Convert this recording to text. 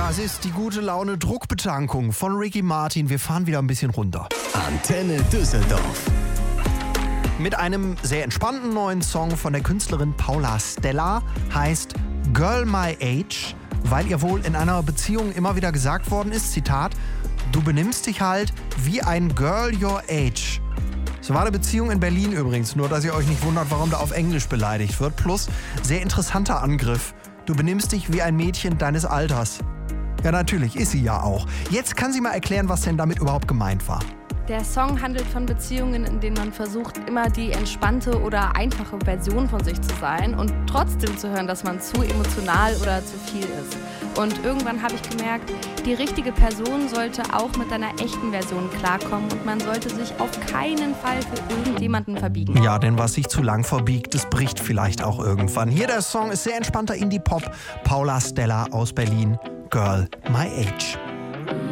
Das ist die gute Laune Druckbetankung von Ricky Martin. Wir fahren wieder ein bisschen runter. Antenne Düsseldorf. Mit einem sehr entspannten neuen Song von der Künstlerin Paula Stella, heißt Girl My Age, weil ihr wohl in einer Beziehung immer wieder gesagt worden ist, Zitat, du benimmst dich halt wie ein Girl Your Age. So war eine Beziehung in Berlin übrigens, nur dass ihr euch nicht wundert, warum da auf Englisch beleidigt wird. Plus, sehr interessanter Angriff. Du benimmst dich wie ein Mädchen deines Alters. Ja, natürlich, ist sie ja auch. Jetzt kann sie mal erklären, was denn damit überhaupt gemeint war. Der Song handelt von Beziehungen, in denen man versucht, immer die entspannte oder einfache Version von sich zu sein und trotzdem zu hören, dass man zu emotional oder zu viel ist. Und irgendwann habe ich gemerkt, die richtige Person sollte auch mit einer echten Version klarkommen und man sollte sich auf keinen Fall für irgendjemanden verbiegen. Ja, denn was sich zu lang verbiegt, das bricht vielleicht auch irgendwann. Hier der Song ist sehr entspannter Indie-Pop. Paula Stella aus Berlin, Girl My Age.